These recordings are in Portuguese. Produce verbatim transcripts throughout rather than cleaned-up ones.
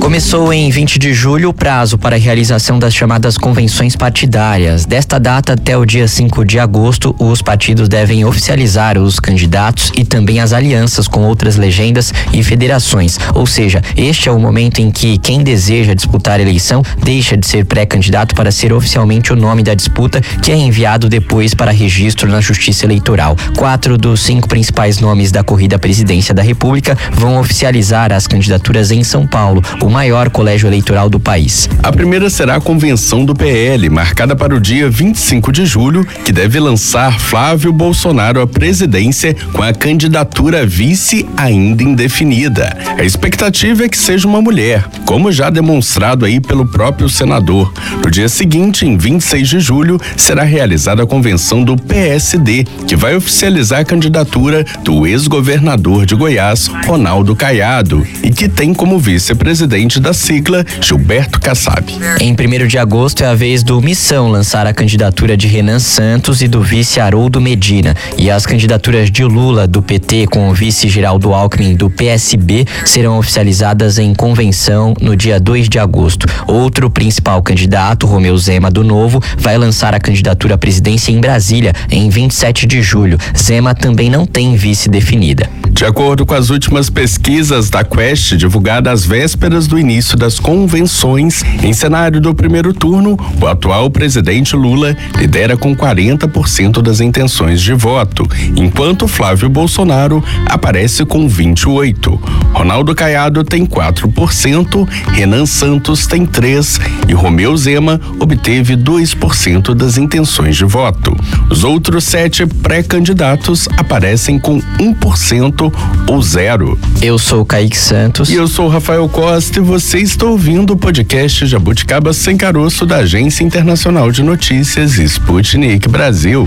Começou em vinte de julho o prazo para a realização das chamadas convenções partidárias. Desta data até o dia cinco de agosto, os partidos devem oficializar os candidatos e também as alianças com outras legendas e federações. Ou seja, este é o momento em que quem deseja disputar a eleição deixa de ser pré-candidato para ser oficialmente o nome da disputa, que é enviado depois para registro na Justiça Eleitoral. Quatro dos cinco principais nomes da corrida à presidência da República vão oficializar as candidaturas em São Paulo, o maior colégio eleitoral do país. A primeira será a convenção do P L, marcada para o dia vinte e cinco de julho, que deve lançar Flávio Bolsonaro à presidência com a candidatura vice ainda indefinida. A expectativa é que seja uma mulher, como já demonstrado aí pelo próprio senador. No dia seguinte, em vinte e seis de julho, será realizada a convenção do P S D, que vai oficializar a candidatura do ex-governador de Goiás, Ronaldo Caiado, e que tem como vice-presidente da sigla Gilberto Kassab. Em primeiro de agosto é a vez do Missão lançar a candidatura de Renan Santos e do vice Haroldo Medina. E as candidaturas de Lula do P T com o vice Geraldo Alckmin do P S B serão oficializadas em convenção no dia dois de agosto. Outro principal candidato, Romeu Zema do Novo, vai lançar a candidatura à presidência em Brasília em vinte e sete de julho. Zema também não tem vice definida. De acordo com as últimas pesquisas da Quest, divulgadas às vésperas do início das convenções, em cenário do primeiro turno, o atual presidente Lula lidera com quarenta por cento das intenções de voto, enquanto Flávio Bolsonaro aparece com vinte e oito por cento. Ronaldo Caiado tem quatro por cento, Renan Santos tem três por cento e Romeu Zema obteve dois por cento das intenções de voto. Os outros sete pré-candidatos aparecem com um por cento ou zero. Eu sou o Kaique Santos. E eu sou o Rafael Costa e você está ouvindo o podcast Jabuticaba Sem Caroço da Agência Internacional de Notícias Sputnik Brasil.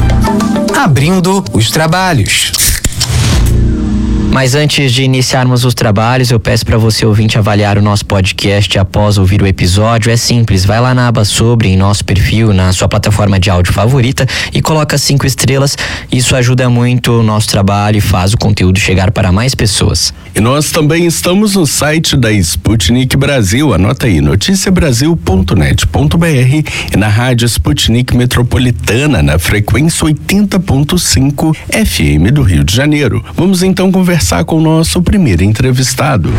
Abrindo os trabalhos. Mas antes de iniciarmos os trabalhos, eu peço para você ouvinte avaliar o nosso podcast após ouvir o episódio. É simples, vai lá na aba sobre, em nosso perfil, na sua plataforma de áudio favorita e coloca cinco estrelas. Isso ajuda muito o nosso trabalho e faz o conteúdo chegar para mais pessoas. E nós também estamos no site da Sputnik Brasil, anota aí, noticia brasil ponto net ponto b r e na rádio Sputnik Metropolitana, na frequência oitenta ponto cinco F M do Rio de Janeiro. Vamos então conversar com o nosso primeiro entrevistado.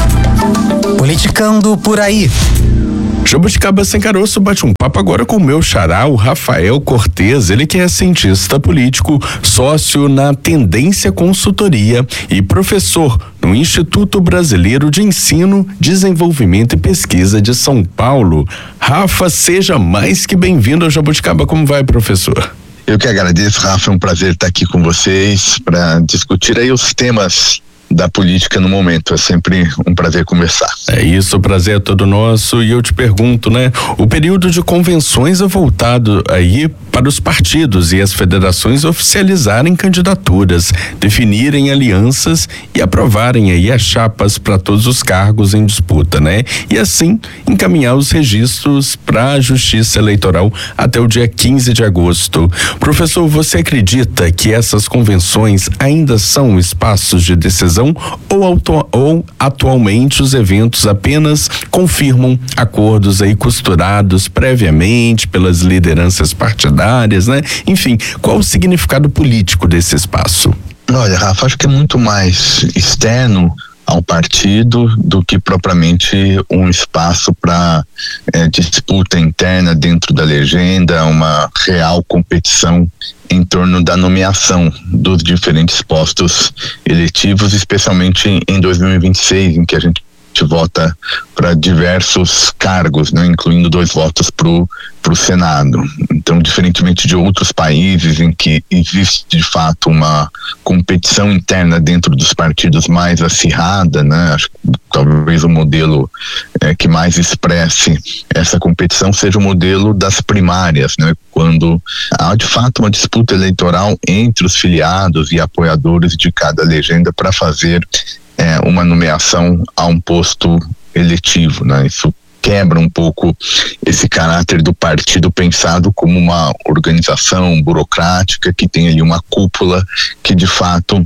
Politicando por aí. Jabuticaba Sem Caroço bate um papo agora com o meu xará, o Rafael Cortez, ele que é cientista político, sócio na Tendência Consultoria e professor no Instituto Brasileiro de Ensino, Desenvolvimento e Pesquisa de São Paulo. Rafa, seja mais que bem-vindo ao Jabuticaba. Como vai, professor? Eu que agradeço, Rafa, é um prazer estar aqui com vocês para discutir aí os temas da política no momento. É sempre um prazer conversar. É isso, o prazer é todo nosso. E eu te pergunto, né? O período de convenções é voltado aí para os partidos e as federações oficializarem candidaturas, definirem alianças e aprovarem aí as chapas para todos os cargos em disputa, né? E assim encaminhar os registros para a Justiça Eleitoral até o dia quinze de agosto. Professor, você acredita que essas convenções ainda são espaços de decisão ou, auto, ou atualmente os eventos apenas confirmam acordos aí costurados previamente pelas lideranças partidárias, né? Enfim, qual o significado político desse espaço? Olha, Rafa, acho que é muito mais externo ao partido do que propriamente um espaço para é, disputa interna dentro da legenda, uma real competição em torno da nomeação dos diferentes postos eletivos, especialmente em dois mil e vinte e seis, em que a gente vota para diversos cargos, né, incluindo dois votos para o Senado. Então, diferentemente de outros países em que existe de fato uma competição interna dentro dos partidos mais acirrada, né, acho que talvez o modelo é, que mais expresse essa competição seja o modelo das primárias, né, quando há de fato uma disputa eleitoral entre os filiados e apoiadores de cada legenda para fazer É, uma nomeação a um posto eletivo, né? Isso quebra um pouco esse caráter do partido pensado como uma organização burocrática que tem ali uma cúpula que de fato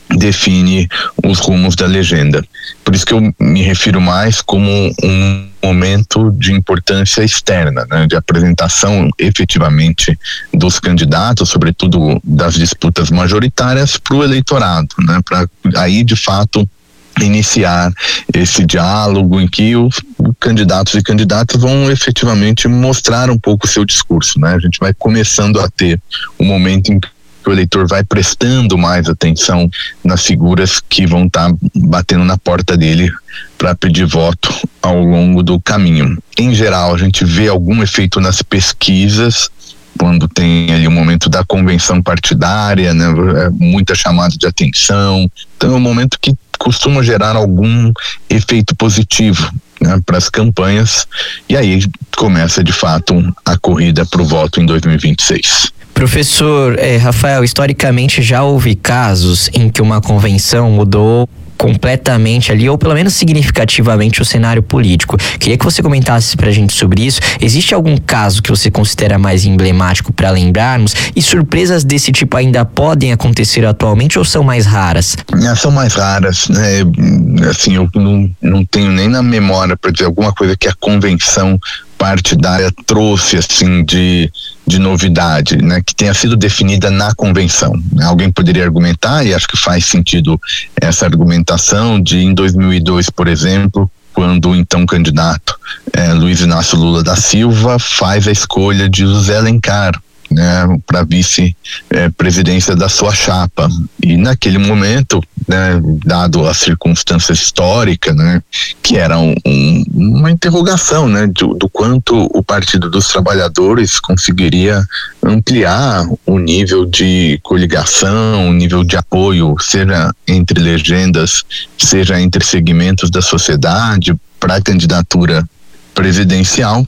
define os rumos da legenda. Por isso que eu me refiro mais como um momento de importância externa, né, de apresentação efetivamente dos candidatos, sobretudo das disputas majoritárias, para o eleitorado, né, para aí de fato iniciar esse diálogo em que os candidatos e candidatas vão efetivamente mostrar um pouco o seu discurso, né? A gente vai começando a ter um momento em que o eleitor vai prestando mais atenção nas figuras que vão estar tá batendo na porta dele para pedir voto ao longo do caminho. Em geral, a gente vê algum efeito nas pesquisas, quando tem ali o momento da convenção partidária, né, muita chamada de atenção. Então é um momento que costuma gerar algum efeito positivo, né, para as campanhas, e aí começa de fato a corrida para o voto em dois mil e vinte e seis. Professor eh, Rafael, historicamente já houve casos em que uma convenção mudou completamente ali, ou pelo menos significativamente, o cenário político. Queria que você comentasse pra gente sobre isso. Existe algum caso que você considera mais emblemático para lembrarmos? E surpresas desse tipo ainda podem acontecer atualmente ou são mais raras? São mais raras, né? Assim, eu não, não tenho nem na memória para dizer alguma coisa que a convenção partidária trouxe assim de, de novidade, né, que tenha sido definida na convenção. Alguém poderia argumentar, e acho que faz sentido essa argumentação, de em dois mil e dois, por exemplo, quando o então candidato eh, Luiz Inácio Lula da Silva faz a escolha de José Alencar, né, para vice-presidência da sua chapa. E naquele momento, né, dado as circunstâncias históricas, né, que era um, um, uma interrogação, né, do, do quanto o Partido dos Trabalhadores conseguiria ampliar o nível de coligação, o nível de apoio, seja entre legendas, seja entre segmentos da sociedade, para a candidatura presidencial.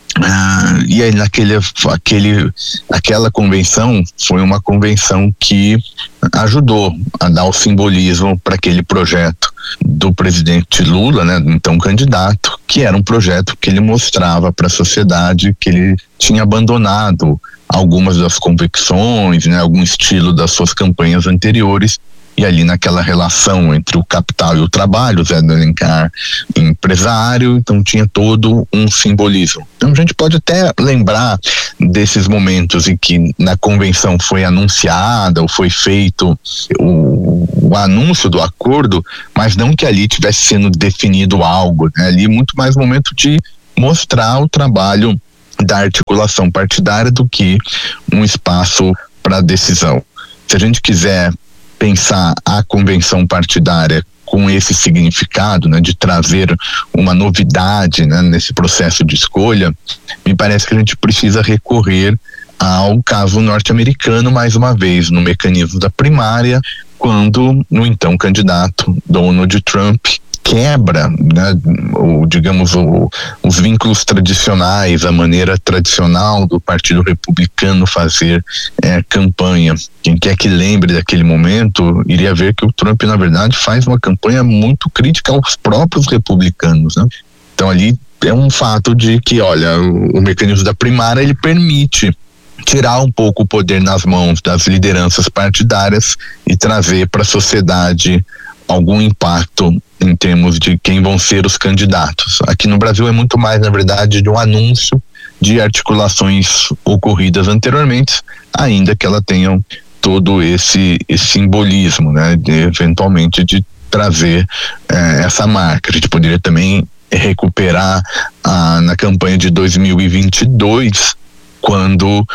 Ah, e aí naquele, aquele, aquela convenção foi uma convenção que ajudou a dar o simbolismo para aquele projeto do presidente Lula, né, então candidato, que era um projeto que ele mostrava para a sociedade que ele tinha abandonado algumas das convicções, né, algum estilo das suas campanhas anteriores. E ali naquela relação entre o capital e o trabalho, Zé de Alencar empresário, então tinha todo um simbolismo. Então a gente pode até lembrar desses momentos em que na convenção foi anunciada ou foi feito o, o anúncio do acordo, mas não que ali tivesse sendo definido algo, né? Ali muito mais momento de mostrar o trabalho da articulação partidária do que um espaço para decisão. Se a gente quiser pensar a convenção partidária com esse significado, né, de trazer uma novidade, né, nesse processo de escolha, me parece que a gente precisa recorrer ao caso norte-americano mais uma vez, no mecanismo da primária, quando o então candidato Donald Trump quebra, né, o, digamos, o, os vínculos tradicionais, a maneira tradicional do Partido Republicano fazer é, campanha. Quem quer que lembre daquele momento iria ver que o Trump, na verdade, faz uma campanha muito crítica aos próprios republicanos, né? Então ali é um fato de que, olha, o, o mecanismo da primária, ele permite tirar um pouco o poder nas mãos das lideranças partidárias e trazer para a sociedade algum impacto em termos de quem vão ser os candidatos. Aqui no Brasil é muito mais, na verdade, de um anúncio de articulações ocorridas anteriormente, ainda que ela tenha todo esse, esse simbolismo, né, de, eventualmente de trazer eh, essa marca. A gente poderia também recuperar ah, na campanha de dois mil e vinte e dois, quando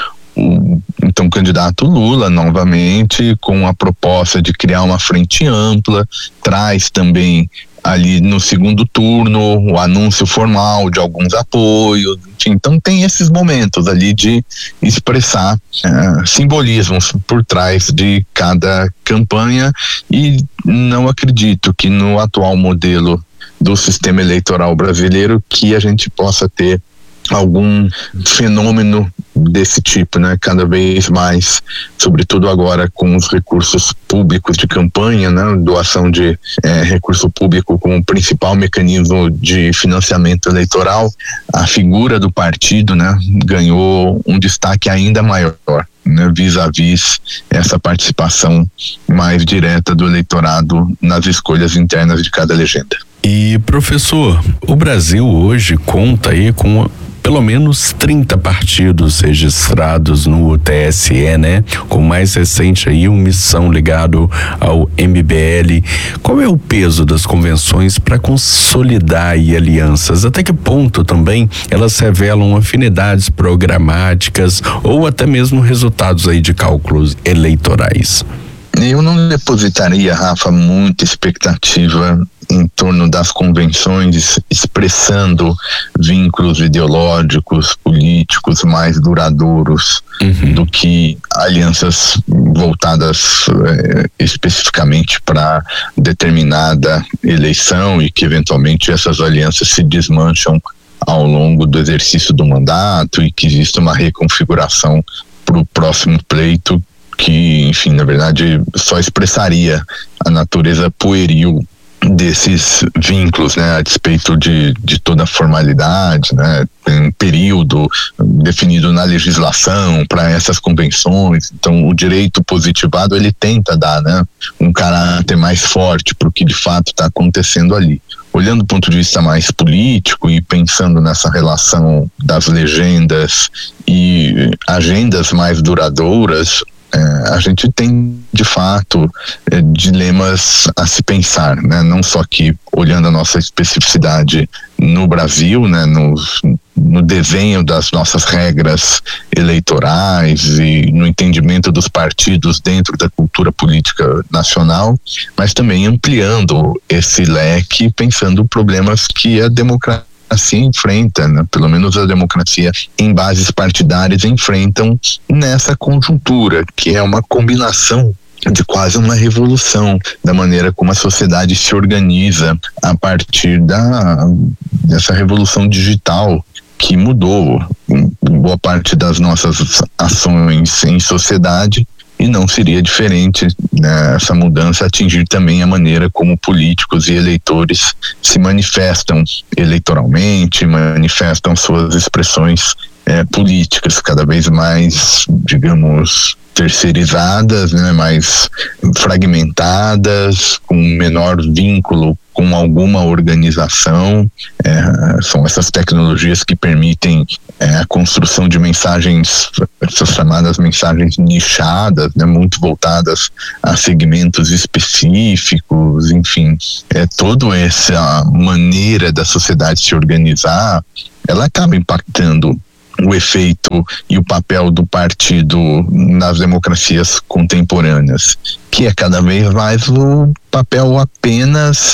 o então candidato Lula, novamente, com a proposta de criar uma frente ampla, traz também ali no segundo turno o anúncio formal de alguns apoios. Então tem esses momentos ali de expressar uh, simbolismos por trás de cada campanha, e não acredito que no atual modelo do sistema eleitoral brasileiro que a gente possa ter algum fenômeno desse tipo, né? Cada vez mais, sobretudo agora com os recursos públicos de campanha, né? Doação de eh, recurso público como principal mecanismo de financiamento eleitoral, a figura do partido, né, ganhou um destaque ainda maior. né, vis-à-vis essa participação mais direta do eleitorado nas escolhas internas de cada legenda. E, professor, o Brasil hoje conta aí com pelo menos trinta partidos registrados no T S E, né? Com o mais recente aí, uma missão ligado ao M B L. Qual é o peso das convenções para consolidar aí alianças? Até que ponto também elas revelam afinidades programáticas ou até mesmo resultados aí de cálculos eleitorais? Eu não depositaria, Rafa, muita expectativa em torno das convenções expressando vínculos ideológicos, políticos mais duradouros uhum. do que alianças voltadas eh, especificamente para determinada eleição e que eventualmente essas alianças se desmancham ao longo do exercício do mandato e que existe uma reconfiguração para o próximo pleito que, enfim, na verdade só expressaria a natureza pueril desses vínculos, né, a despeito de, de toda a formalidade, né, tem um período definido na legislação para essas convenções, então o direito positivado ele tenta dar, né, um caráter mais forte para o que de fato está acontecendo ali. Olhando do ponto de vista mais político e pensando nessa relação das legendas e agendas mais duradouras, É, a gente tem de fato é, dilemas a se pensar, né? Não só que olhando a nossa especificidade no Brasil, né? no, no desenho das nossas regras eleitorais e no entendimento dos partidos dentro da cultura política nacional, mas também ampliando esse leque, pensando problemas que a democracia assim enfrenta, né? Pelo menos a democracia em bases partidárias enfrentam nessa conjuntura, que é uma combinação de quase uma revolução da maneira como a sociedade se organiza a partir da, dessa revolução digital que mudou boa parte das nossas ações em sociedade. E não seria diferente, né, essa mudança atingir também a maneira como políticos e eleitores se manifestam eleitoralmente, manifestam suas expressões é, políticas cada vez mais, digamos, terceirizadas, né, mais fragmentadas, com menor vínculo com alguma organização. É, são essas tecnologias que permitem é, a construção de mensagens, essas chamadas mensagens nichadas, né, muito voltadas a segmentos específicos, enfim, é, toda essa maneira da sociedade se organizar, ela acaba impactando o efeito e o papel do partido nas democracias contemporâneas, que é cada vez mais o papel apenas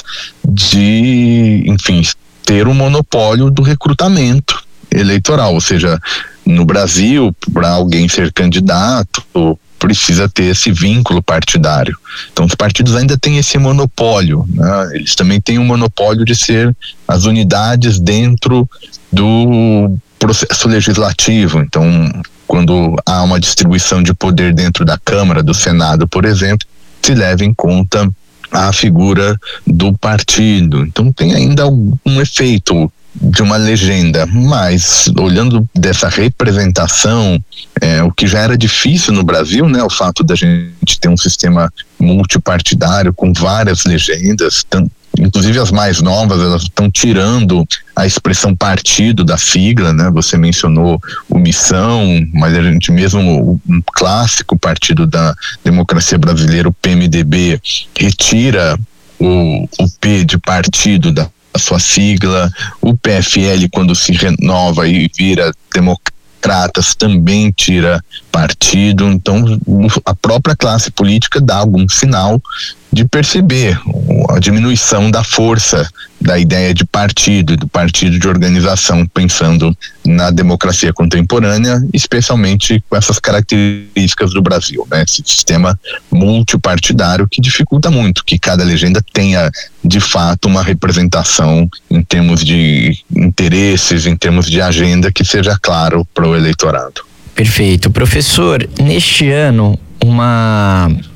de, enfim, ter o monopólio do recrutamento eleitoral, ou seja, no Brasil, para alguém ser candidato, precisa ter esse vínculo partidário. Então os partidos ainda têm esse monopólio, né? Eles também têm um monopólio de ser as unidades dentro do processo legislativo. Então, quando há uma distribuição de poder dentro da Câmara, do Senado, por exemplo, se leva em conta a figura do partido. Então tem ainda um efeito de uma legenda, mas olhando dessa representação, é, o que já era difícil no Brasil, né, o fato da gente ter um sistema multipartidário com várias legendas, tanto inclusive as mais novas, elas estão tirando a expressão partido da sigla, né? Você mencionou o Missão, mas a gente mesmo, um clássico partido da democracia brasileira, o P M D B, retira o, o P de partido da a sua sigla, o P F L quando se renova e vira democratas também tira partido. Então a própria classe política dá algum sinal de perceber a diminuição da força da ideia de partido, do partido de organização, pensando na democracia contemporânea, especialmente com essas características do Brasil, né? Esse sistema multipartidário que dificulta muito que cada legenda tenha de fato uma representação em termos de interesses, em termos de agenda que seja claro para o eleitorado. Perfeito. Professor, neste ano uma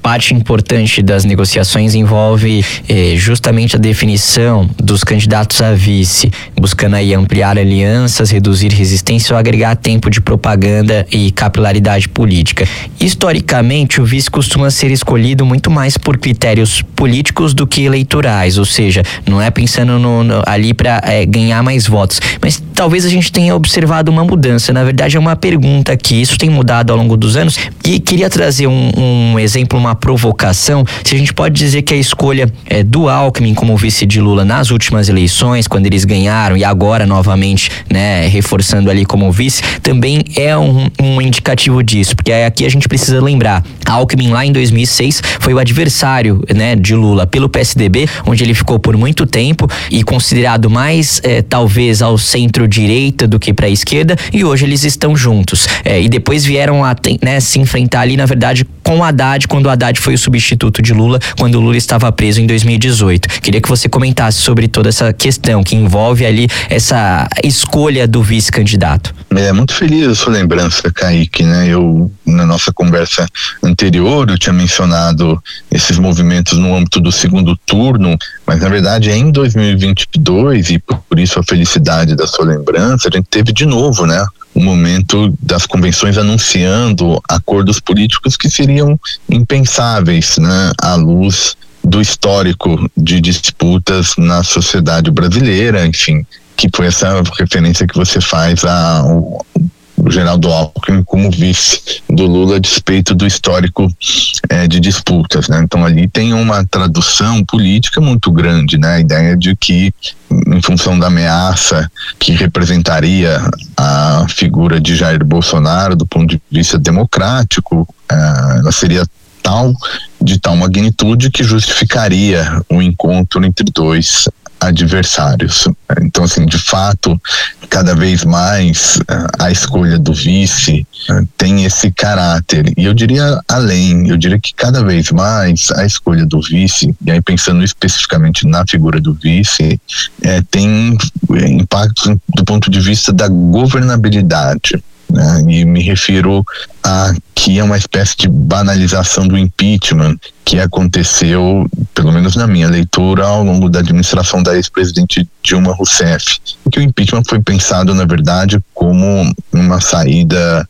parte importante das negociações envolve eh, justamente a definição dos candidatos a vice, buscando aí ampliar alianças, reduzir resistência ou agregar tempo de propaganda e capilaridade política. Historicamente, o vice costuma ser escolhido muito mais por critérios políticos do que eleitorais, ou seja, não é pensando no, no, ali para é, ganhar mais votos, mas talvez a gente tenha observado uma mudança. Na verdade, é uma pergunta aqui, isso tem mudado ao longo dos anos, e queria trazer um, um exemplo, uma provocação. Se a gente pode dizer que a escolha é, do Alckmin como vice de Lula nas últimas eleições, quando eles ganharam, e agora novamente, né, reforçando ali como vice, também é um, um indicativo disso, porque aqui a gente precisa lembrar, Alckmin lá em dois mil e seis foi o adversário, né, de Lula pelo P S D B, onde ele ficou por muito tempo e considerado mais é, talvez ao centro-direita do que para a esquerda, e hoje eles estão juntos. É, e depois vieram a né, se enfrentar ali, na verdade, com o Haddad, quando o Haddad foi o substituto de Lula, quando o Lula estava preso em dois mil e dezoito. Queria que você comentasse sobre toda essa questão que envolve ali essa escolha do vice-candidato. É muito feliz a sua lembrança, Kaique, né? Eu, na nossa conversa anterior, eu tinha mencionado esses movimentos no âmbito do segundo turno, mas na verdade é em dois mil e vinte e dois, e por isso a felicidade da sua lembrança, a gente teve de novo, né? O momento das convenções anunciando acordos políticos que seriam impensáveis, né? À luz do histórico de disputas na sociedade brasileira, enfim, que foi essa referência que você faz ao o Geraldo Alckmin como vice do Lula a despeito do histórico eh, de disputas, né? Então ali tem uma tradução política muito grande, né? A ideia de que, em função da ameaça que representaria a figura de Jair Bolsonaro do ponto de vista democrático, eh, ela seria tal, de tal magnitude que justificaria o encontro entre dois adversários. Então, assim, de fato, cada vez mais a escolha do vice tem esse caráter, e eu diria além, eu diria que cada vez mais a escolha do vice, e aí pensando especificamente na figura do vice, é, tem impactos do ponto de vista da governabilidade, né? E me refiro a que é uma espécie de banalização do impeachment que aconteceu, pelo menos na minha leitura, ao longo da administração da ex-presidente Dilma Rousseff. Que o impeachment foi pensado, na verdade, como uma saída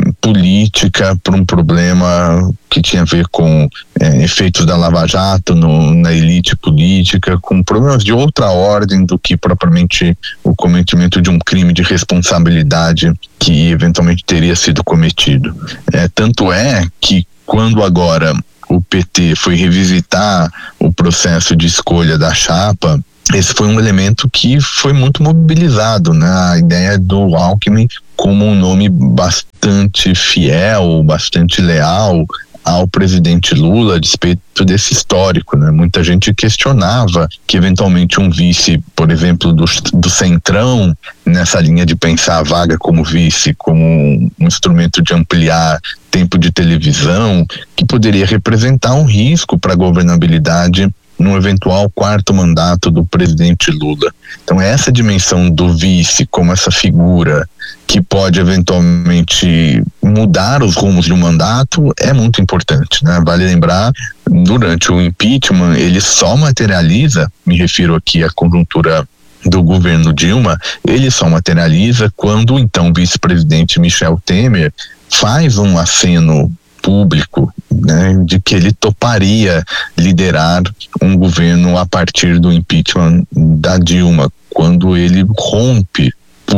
política para um problema que tinha a ver com é, efeitos da Lava Jato no, na elite política, com problemas de outra ordem do que propriamente o cometimento de um crime de responsabilidade que eventualmente teria sido cometido. É, tanto é que quando agora o P T foi revisitar o processo de escolha da chapa, esse foi um elemento que foi muito mobilizado, né? A ideia do Alckmin como um nome bastante fiel, bastante leal ao presidente Lula, a despeito desse histórico, né? Muita gente questionava que eventualmente um vice, por exemplo, do, do Centrão, nessa linha de pensar a vaga como vice, como um, um instrumento de ampliar tempo de televisão, que poderia representar um risco para a governabilidade no eventual quarto mandato do presidente Lula. Então essa dimensão do vice como essa figura que pode eventualmente mudar os rumos de um mandato é muito importante, né? Vale lembrar, durante o impeachment ele só materializa, me refiro aqui à conjuntura do governo Dilma, ele só materializa quando então o vice-presidente Michel Temer faz um aceno público, né, de que ele toparia liderar um governo a partir do impeachment da Dilma, quando ele rompe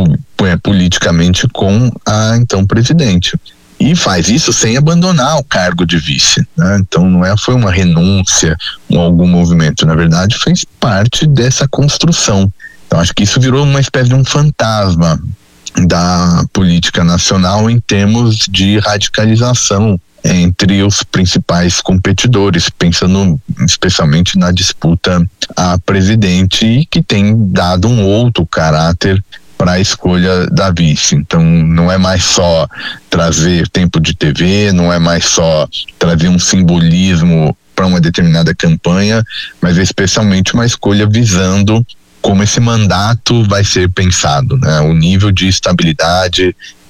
é, politicamente com a então presidente. E faz isso sem abandonar o cargo de vice, né? Então não é, foi uma renúncia ou algum movimento, na verdade fez parte dessa construção. Então acho que isso virou uma espécie de um fantasma da política nacional em termos de radicalização entre os principais competidores, pensando especialmente na disputa a presidente, que tem dado um outro caráter para a escolha da vice. Então não é mais só trazer tempo de T V, não é mais só trazer um simbolismo para uma determinada campanha, mas é especialmente uma escolha visando como esse mandato vai ser pensado, né? O nível de estabilidade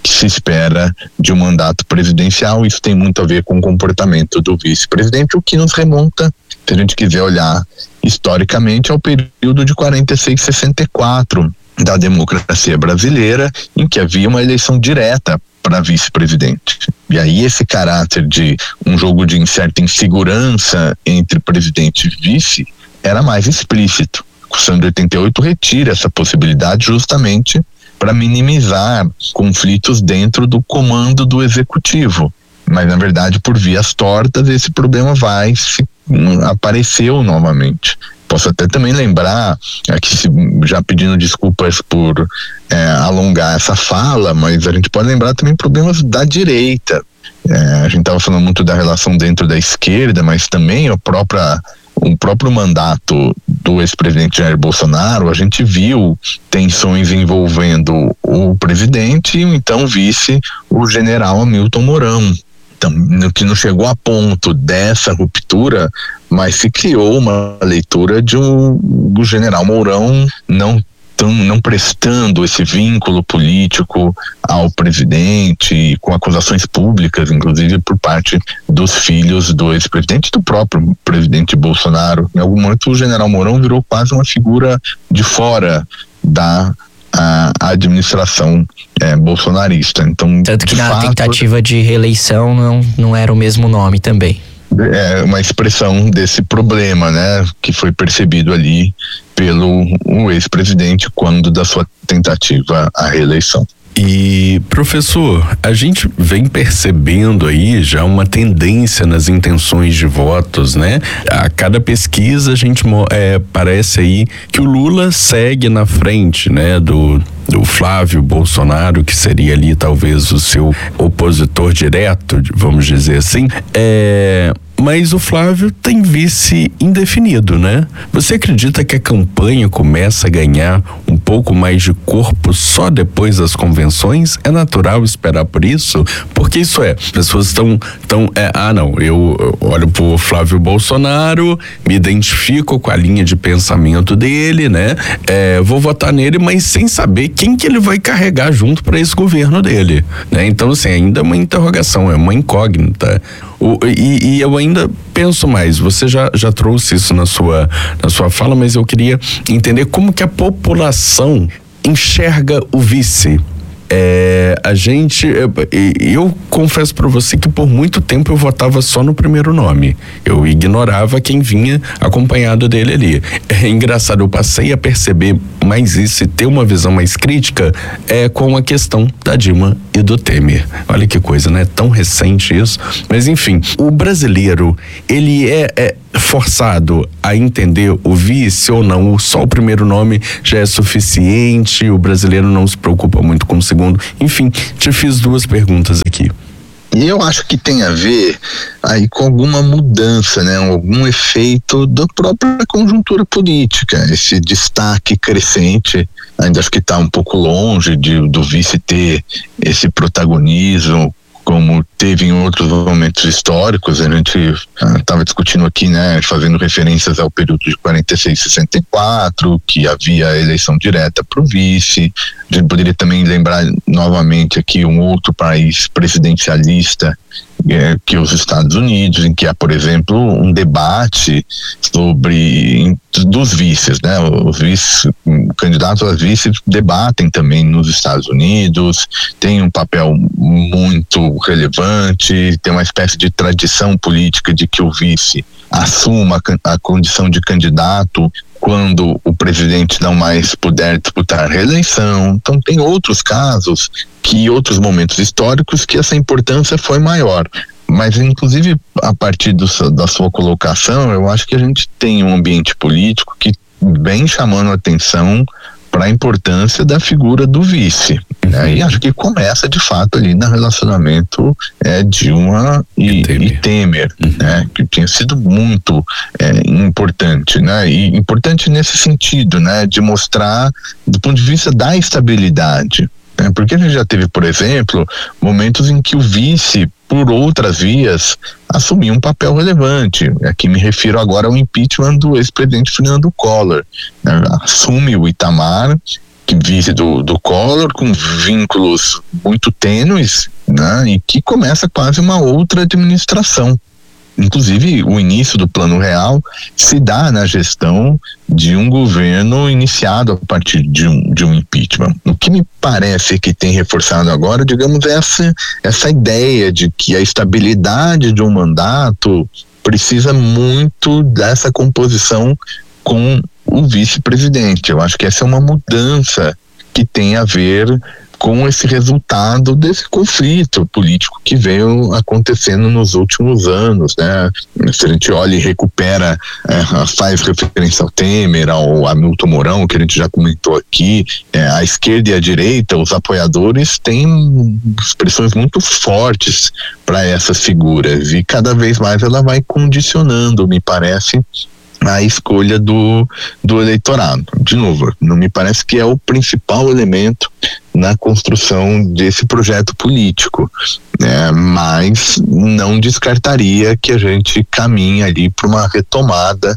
que se espera de um mandato presidencial. Isso tem muito a ver com o comportamento do vice-presidente, o que nos remonta, se a gente quiser olhar historicamente, ao período de quarenta e seis a sessenta e quatro da democracia brasileira, em que havia uma eleição direta para vice-presidente. E aí esse caráter de um jogo de certa insegurança entre presidente e vice era mais explícito. A Constituição de oitenta e oito retira essa possibilidade justamente para minimizar conflitos dentro do comando do executivo. Mas, na verdade, por vias tortas, esse problema vai se apareceu novamente. Posso até também lembrar, aqui já pedindo desculpas por é, alongar essa fala, mas a gente pode lembrar também problemas da direita. É, a gente estava falando muito da relação dentro da esquerda, mas também a própria, o próprio mandato do ex-presidente Jair Bolsonaro, a gente viu tensões envolvendo o presidente e o então vice, o general Hamilton Mourão. Então, que não chegou a ponto dessa ruptura, mas se criou uma leitura de um, do general Mourão não, tão, não prestando esse vínculo político ao presidente, com acusações públicas, inclusive por parte dos filhos do ex-presidente e do próprio presidente Bolsonaro. Em algum momento o general Mourão virou quase uma figura de fora da a administração é, bolsonarista. Então, tanto que na fato, tentativa de reeleição não, não era o mesmo nome também. É uma expressão desse problema, né, que foi percebido ali pelo o ex-presidente quando da sua tentativa à reeleição. E, professor, a gente vem percebendo aí já uma tendência nas intenções de votos, né? A cada pesquisa a gente é, parece aí que o Lula segue na frente, né? Do, do Flávio Bolsonaro, que seria ali talvez o seu opositor direto, vamos dizer assim. É... Mas o Flávio tem vice indefinido, né? Você acredita que a campanha começa a ganhar um pouco mais de corpo só depois das convenções? É natural esperar por isso? Porque isso é, as pessoas estão, tão, é, ah não, eu, eu olho pro Flávio Bolsonaro, me identifico com a linha de pensamento dele, né? É, vou votar nele, mas sem saber quem que ele vai carregar junto para esse governo dele, né? Então, assim, ainda é uma interrogação, é uma incógnita. O, e, e eu ainda penso mais, você já, já trouxe isso na sua, na sua fala, mas eu queria entender como que a população enxerga o vice. É, a gente, eu, eu confesso para você que por muito tempo eu votava só no primeiro nome. Eu ignorava quem vinha acompanhado dele ali. É engraçado, eu passei a perceber mais isso e ter uma visão mais crítica é, com a questão da Dilma e do Temer. Olha que coisa, né? Tão recente isso. Mas enfim, o brasileiro, ele é, é forçado a entender o vice ou não? Só o primeiro nome já é suficiente? O brasileiro não se preocupa muito com o segundo? Enfim, te fiz duas perguntas aqui. E eu acho que tem a ver aí com alguma mudança, né? Algum efeito da própria conjuntura política, esse destaque crescente. Ainda acho que está um pouco longe de, do vice ter esse protagonismo como teve em outros momentos históricos. A gente estava ah, discutindo aqui, né, fazendo referências ao período de quarenta e seis a sessenta e quatro, que havia eleição direta para o vice. A gente poderia também lembrar novamente aqui um outro país presidencialista, é, que os Estados Unidos, em que há, por exemplo, um debate sobre dos vices, né? Os vice, candidatos a vice debatem também nos Estados Unidos, tem um papel muito relevante, tem uma espécie de tradição política de que o vice assuma a, a condição de candidato quando o presidente não mais puder disputar reeleição. Então tem outros casos, que outros momentos históricos que essa importância foi maior. Mas, inclusive, a partir do, da sua colocação, eu acho que a gente tem um ambiente político que vem chamando a atenção para a importância da figura do vice. Né? E acho que começa, de fato, ali no relacionamento é, Dilma e, e Temer, e Temer uhum. né? Que tinha sido muito é, importante. Né? E importante nesse sentido, né? De mostrar, do ponto de vista da estabilidade. Né? Porque a gente já teve, por exemplo, momentos em que o vice, por outras vias, assumir um papel relevante. Aqui me refiro agora ao impeachment do ex-presidente Fernando Collor. Né? Assume o Itamar, vice do, do Collor, com vínculos muito tênues, né? E que começa quase uma outra administração. Inclusive, o início do Plano Real se dá na gestão de um governo iniciado a partir de um, de um impeachment. O que me parece que tem reforçado agora, digamos, essa, essa ideia de que a estabilidade de um mandato precisa muito dessa composição com o vice-presidente. Eu acho que essa é uma mudança que tem a ver com esse resultado desse conflito político que veio acontecendo nos últimos anos, né? Se a gente olha e recupera, é, faz referência ao Temer, ao Hamilton Mourão, que a gente já comentou aqui, é, a esquerda e a direita, os apoiadores têm expressões muito fortes para essas figuras, e cada vez mais ela vai condicionando, me parece, a escolha do, do eleitorado. De novo, não me parece que é o principal elemento na construção desse projeto político, né? Mas não descartaria que a gente caminhe ali para uma retomada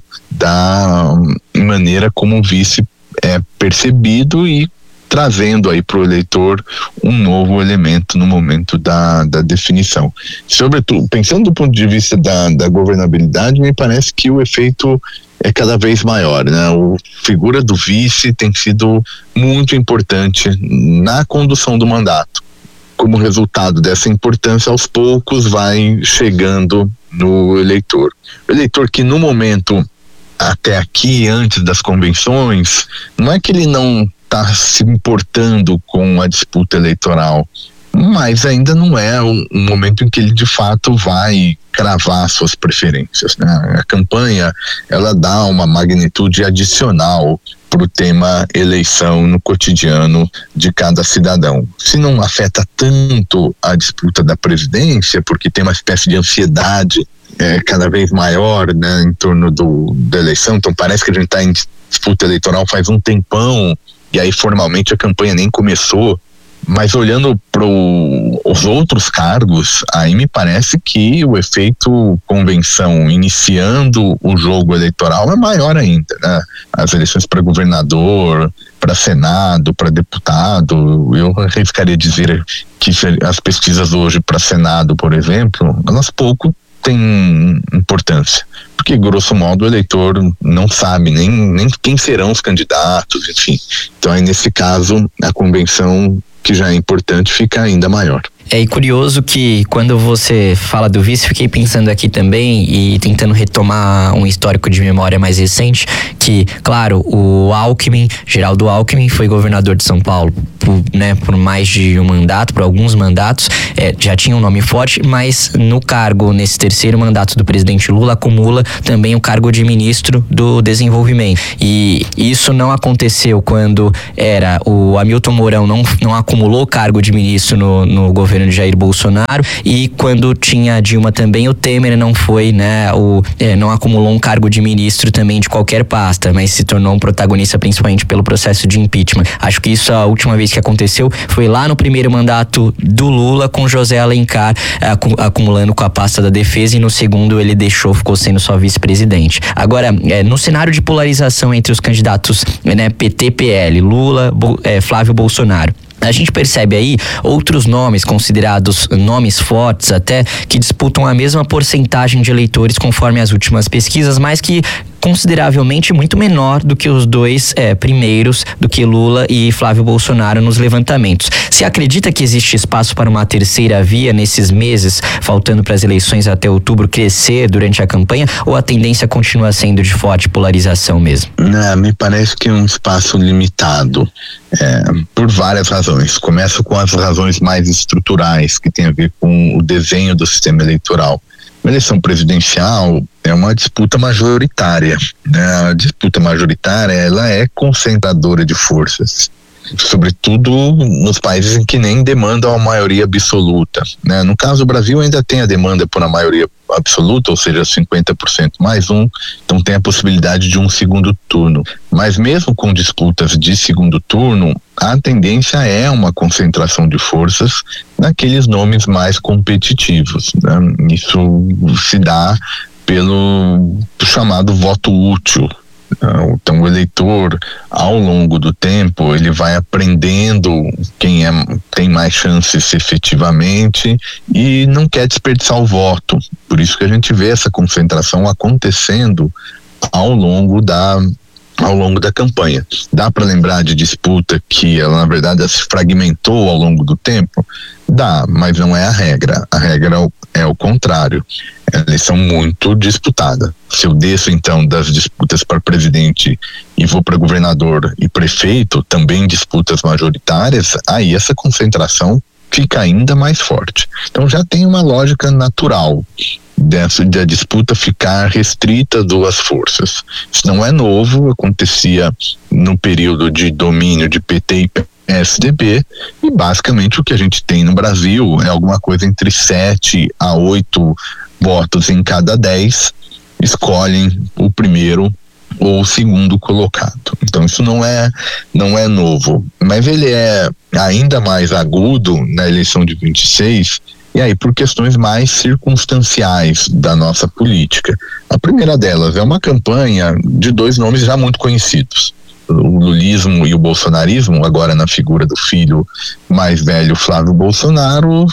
da maneira como o vice é percebido e trazendo aí para o eleitor um novo elemento no momento da, da definição. Sobretudo, pensando do ponto de vista da, da governabilidade, me parece que o efeito é cada vez maior, né? A figura do vice tem sido muito importante na condução do mandato. Como resultado dessa importância, aos poucos vai chegando no eleitor. O eleitor que no momento, até aqui, antes das convenções, não é que ele não está se importando com a disputa eleitoral, mas ainda não é um, um momento em que ele de fato vai cravar suas preferências, né? A campanha, ela dá uma magnitude adicional para o tema eleição no cotidiano de cada cidadão. Se não afeta tanto a disputa da presidência, porque tem uma espécie de ansiedade é, cada vez maior, né, em torno do, da eleição, então parece que a gente está em disputa eleitoral faz um tempão, e aí formalmente a campanha nem começou. Mas olhando para os outros cargos, aí me parece que o efeito convenção iniciando o jogo eleitoral é maior ainda, né? As eleições para governador, para Senado, para deputado, eu arriscaria dizer que as pesquisas hoje para Senado, por exemplo, elas pouco têm importância. Porque, grosso modo, o eleitor não sabe nem, nem quem serão os candidatos, enfim. Então, aí, nesse caso, a convenção, que já é importante, fica ainda maior. É e curioso que quando você fala do vice, fiquei pensando aqui também e tentando retomar um histórico de memória mais recente, que, claro, o Alckmin, Geraldo Alckmin, foi governador de São Paulo por, né, por mais de um mandato, por alguns mandatos, é, já tinha um nome forte, mas no cargo, nesse terceiro mandato do presidente Lula, acumula também o cargo de ministro do desenvolvimento. E isso não aconteceu quando era o Hamilton Mourão, não, não acumulou o cargo de ministro no, no governo de Jair Bolsonaro, e quando tinha a Dilma também, o Temer não foi, né, o, é, não acumulou um cargo de ministro também de qualquer pasta, mas se tornou um protagonista principalmente pelo processo de impeachment. Acho que isso, a última vez que aconteceu foi lá no primeiro mandato do Lula, com José Alencar acu- acumulando com a pasta da defesa, e no segundo ele deixou, ficou sendo só vice-presidente. Agora, é, no cenário de polarização entre os candidatos, né, P T P L, Lula, Bo, é, Flávio Bolsonaro, a gente percebe aí outros nomes considerados nomes fortes até, que disputam a mesma porcentagem de eleitores conforme as últimas pesquisas, mas que consideravelmente muito menor do que os dois é, primeiros, do que Lula e Flávio Bolsonaro nos levantamentos. Você acredita que existe espaço para uma terceira via nesses meses, faltando para as eleições até outubro, crescer durante a campanha, ou a tendência continua sendo de forte polarização mesmo? Não, me parece que é um espaço limitado, é, por várias razões. Começo com as razões mais estruturais, que tem a ver com o desenho do sistema eleitoral. A eleição presidencial é uma disputa majoritária, né? A disputa majoritária, ela é concentradora de forças, sobretudo nos países em que nem demandam a maioria absoluta, né? No caso do Brasil ainda tem a demanda por uma maioria absoluta, ou seja, cinquenta por cento mais um, então tem a possibilidade de um segundo turno. Mas mesmo com disputas de segundo turno, a tendência é uma concentração de forças naqueles nomes mais competitivos, né? Isso se dá pelo chamado voto útil. Então o eleitor, ao longo do tempo, ele vai aprendendo quem é, tem mais chances efetivamente e não quer desperdiçar o voto. Por isso que a gente vê essa concentração acontecendo ao longo da ao longo da campanha. Dá para lembrar de disputa que ela, na verdade, se fragmentou ao longo do tempo? Dá, mas não é a regra. A regra é o, é o contrário. Eles são muito disputadas. Se eu desço, então, das disputas para presidente e vou para governador e prefeito, também disputas majoritárias, aí essa concentração fica ainda mais forte. Então já tem uma lógica natural dessa da disputa ficar restrita a duas forças. Isso não é novo, acontecia no período de domínio de P T e P S D B, e basicamente o que a gente tem no Brasil é alguma coisa entre sete a oito votos em cada dez escolhem o primeiro ou o segundo colocado. Então isso não é não é novo, mas ele é ainda mais agudo na eleição de vinte e seis, e aí por questões mais circunstanciais da nossa política. A primeira delas é uma campanha de dois nomes já muito conhecidos. O lulismo e o bolsonarismo, agora na figura do filho mais velho, Flávio Bolsonaro,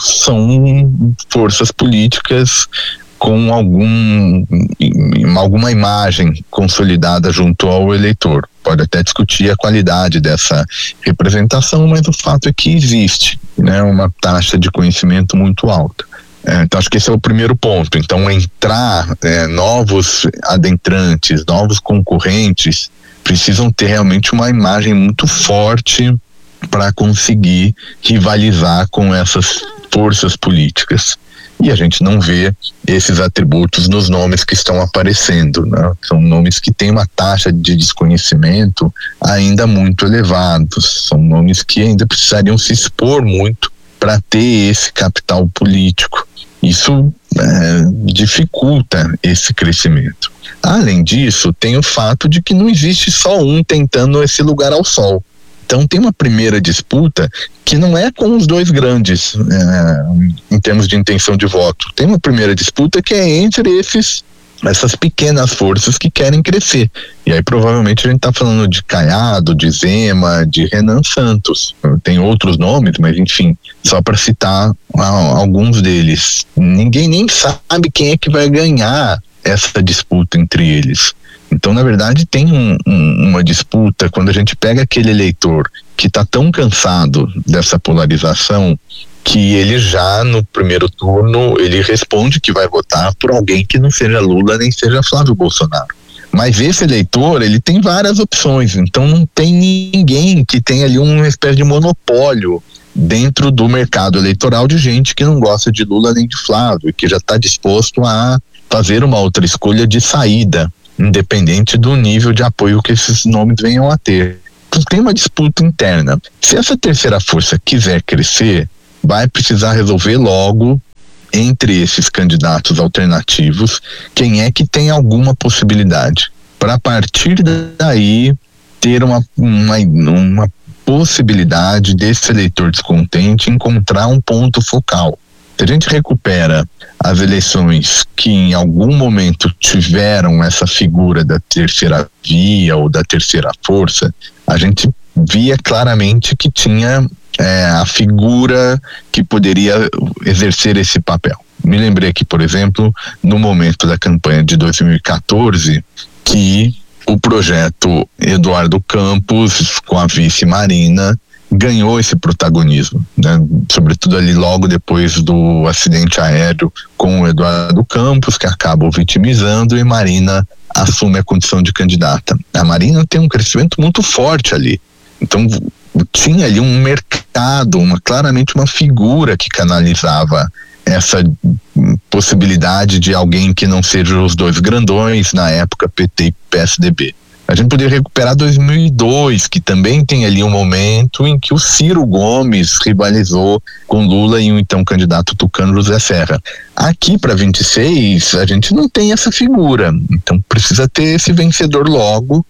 são forças políticas com algum, alguma imagem consolidada junto ao eleitor. Pode até discutir a qualidade dessa representação, mas o fato é que existe, né, uma taxa de conhecimento muito alta. É, então acho que esse é o primeiro ponto. Então entrar é, novos adentrantes, novos concorrentes, precisam ter realmente uma imagem muito forte para conseguir rivalizar com essas forças políticas. E a gente não vê esses atributos nos nomes que estão aparecendo, né? São nomes que têm uma taxa de desconhecimento ainda muito elevados, são nomes que ainda precisariam se expor muito para ter esse capital político. Isso é, dificulta esse crescimento. Além disso, tem o fato de que não existe só um tentando esse lugar ao sol. Então tem uma primeira disputa que não é com os dois grandes é, em termos de intenção de voto. Tem uma primeira disputa que é entre esses, essas pequenas forças que querem crescer. E aí provavelmente a gente está falando de Caiado, de Zema, de Renan Santos. Tem outros nomes, mas enfim, só para citar ah, alguns deles. Ninguém nem sabe quem é que vai ganhar essa disputa entre eles. Então, na verdade, tem um, um, uma disputa quando a gente pega aquele eleitor que está tão cansado dessa polarização que ele já no primeiro turno ele responde que vai votar por alguém que não seja Lula nem seja Flávio Bolsonaro. Mas esse eleitor, ele tem várias opções, então não tem ninguém que tenha ali uma espécie de monopólio dentro do mercado eleitoral de gente que não gosta de Lula nem de Flávio e que já está disposto a fazer uma outra escolha de saída, independente do nível de apoio que esses nomes venham a ter. Então tem uma disputa interna. Se essa terceira força quiser crescer, vai precisar resolver logo, entre esses candidatos alternativos, quem é que tem alguma possibilidade. Para a partir daí, ter uma, uma, uma possibilidade desse eleitor descontente encontrar um ponto focal. Se a gente recupera as eleições que em algum momento tiveram essa figura da terceira via ou da terceira força, a gente via claramente que tinha é, a figura que poderia exercer esse papel. Me lembrei aqui, por exemplo, no momento da campanha de dois mil e quatorze, que o projeto Eduardo Campos com a vice Marina ganhou esse protagonismo, né? Sobretudo ali logo depois do acidente aéreo com o Eduardo Campos, que acaba o vitimizando, e Marina assume a condição de candidata. A Marina tem um crescimento muito forte ali, então tinha ali um mercado, uma, claramente uma figura que canalizava essa possibilidade de alguém que não seja os dois grandões, na época P T e P S D B. A gente poderia recuperar dois mil e dois, que também tem ali um momento em que o Ciro Gomes rivalizou com Lula e o então candidato tucano José Serra. Aqui para vinte e seis a gente não tem essa figura, então precisa ter esse vencedor logo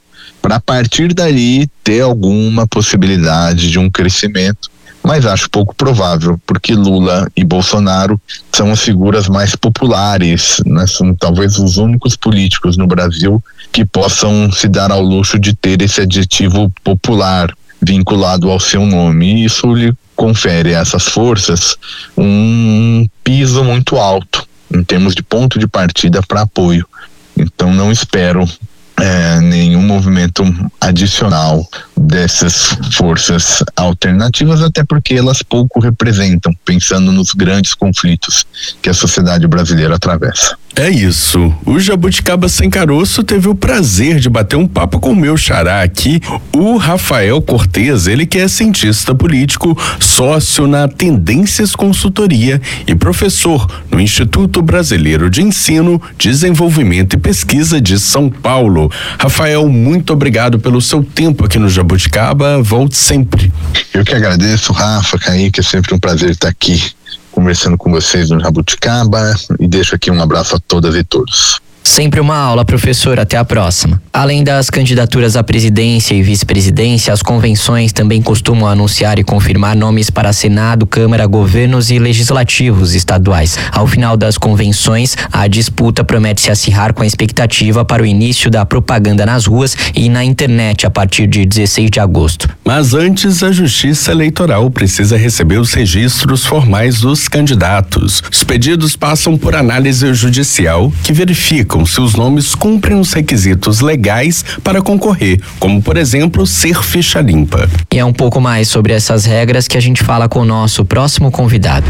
para a partir dali ter alguma possibilidade de um crescimento, mas acho pouco provável, porque Lula e Bolsonaro são as figuras mais populares, né? São talvez os únicos políticos no Brasil que possam se dar ao luxo de ter esse adjetivo popular vinculado ao seu nome, e isso lhe confere a essas forças um piso muito alto em termos de ponto de partida para apoio. Então não espero É, nenhum movimento adicional dessas forças alternativas, até porque elas pouco representam, pensando nos grandes conflitos que a sociedade brasileira atravessa. É isso. O Jabuticaba Sem Caroço teve o prazer de bater um papo com o meu xará aqui, o Rafael Cortez, ele que é cientista político, sócio na Tendências Consultoria e professor no Instituto Brasileiro de Ensino, Desenvolvimento e Pesquisa de São Paulo. Rafael, muito obrigado pelo seu tempo aqui no Jabuticaba. Volte sempre. Eu que agradeço, Rafa, Kaique, é sempre um prazer estar aqui conversando com vocês no Jabuticaba, e deixo aqui um abraço a todas e todos. Sempre uma aula, professor. Até a próxima. Além das candidaturas à presidência e vice-presidência, as convenções também costumam anunciar e confirmar nomes para Senado, Câmara, governos e legislativos estaduais. Ao final das convenções, a disputa promete se acirrar com a expectativa para o início da propaganda nas ruas e na internet a partir de dezesseis de agosto. Mas antes, a Justiça Eleitoral precisa receber os registros formais dos candidatos. Os pedidos passam por análise judicial, que verifica se os nomes cumprem os requisitos legais para concorrer, como, por exemplo, ser ficha limpa. E é um pouco mais sobre essas regras que a gente fala com o nosso próximo convidado.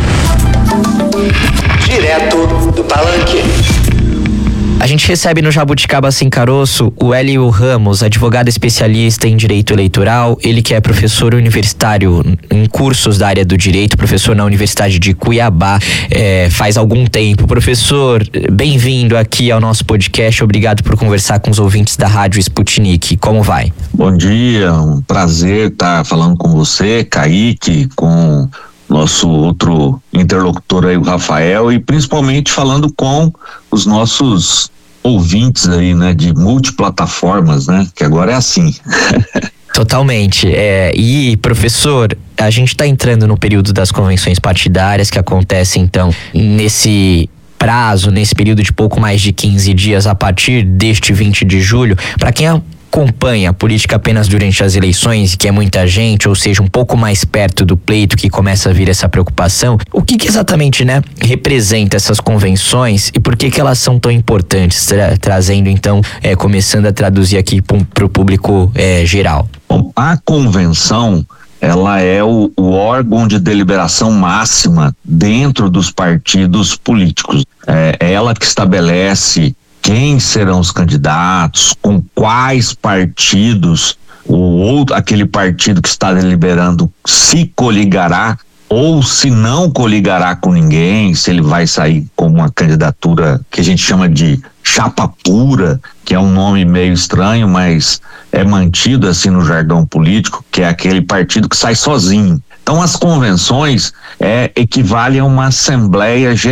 Direto do Palanque. A gente recebe no Jabuticaba Sem Caroço o Hélio Ramos, advogado especialista em direito eleitoral, ele que é professor universitário em cursos da área do direito, professor na Universidade de Cuiabá é, faz algum tempo. Professor, bem-vindo aqui ao nosso podcast, obrigado por conversar com os ouvintes da Rádio Sputnik. Como vai? Bom dia, um prazer estar falando com você, Kaique, com nosso outro interlocutor aí, o Rafael, e principalmente falando com os nossos ouvintes aí, né, de multiplataformas, né, que agora é assim. Totalmente. É, e, professor, a gente está entrando no período das convenções partidárias que acontecem, então, nesse prazo, nesse período de pouco mais de quinze dias a partir deste vinte de julho. Para quem acompanha a política apenas durante as eleições, que é muita gente, ou seja, um pouco mais perto do pleito que começa a vir essa preocupação, o que, que exatamente, né, representa essas convenções e por que que elas são tão importantes, tra- trazendo então, é, começando a traduzir aqui para o público é, geral? Bom, a convenção, ela é o, o órgão de deliberação máxima dentro dos partidos políticos. É, é ela que estabelece quem serão os candidatos, com quais partidos o outro, aquele partido que está deliberando se coligará ou se não coligará com ninguém, se ele vai sair com uma candidatura que a gente chama de chapa pura, que é um nome meio estranho, mas é mantido assim no jargão político, que é aquele partido que sai sozinho. Então as convenções é, equivalem a uma assembleia geral